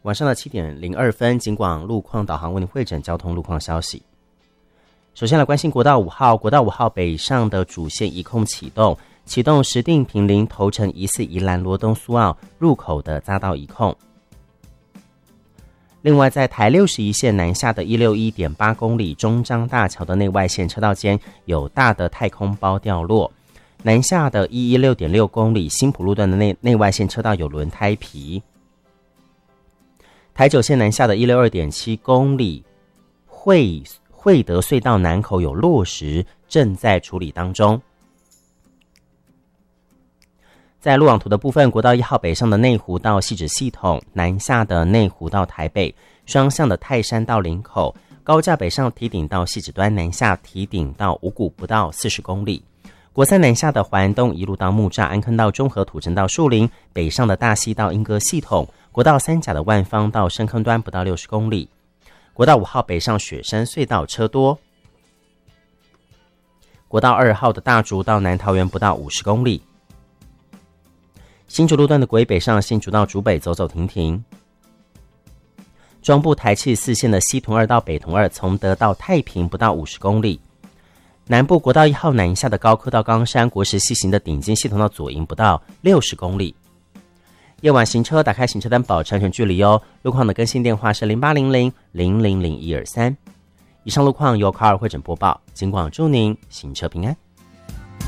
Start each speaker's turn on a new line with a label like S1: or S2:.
S1: 晚上的7点02分，警广路况导航为您汇整交通路况消息。首先来关心国道5号，国道5号北上的主线一控启动石碇坪林头城疑似宜兰罗东苏澳入口的匝道一控。另外，在台61线南下的 161.8 公里中彰大桥的内外线车道间有大的太空包掉落，南下的 116.6 公里新埔路段的内外线车道有轮胎皮。台9线南下的 162.7 公里惠德隧道南口有落石，正在处理当中。在路网图的部分，国道1号北上的内湖到汐止系统，南下的内湖到台北，双向的泰山到林口，高架北上堤顶到汐止端，南下堤顶到五股不到40公里。国3南下的环东一路到木栅，安坑到中和土城到树林，北上的大溪到莺歌系统，国道3甲的万芳到深坑端不到60公里。国道5号北上雪山隧道车多。国道2号的大竹到南桃园不到50公里。新竹路段的国一北上新竹到竹北走走停停。中部台74线的西屯2到北屯2从德到太平不到50公里。南部国道1号南下的高科到冈山国时西行的顶尖系统到左营不到60公里。夜晚行车打开行车灯保持安全距离哦。路况的更新电话是0800-000-123。以上路况由卡尔汇整播报，警广祝您行车平安。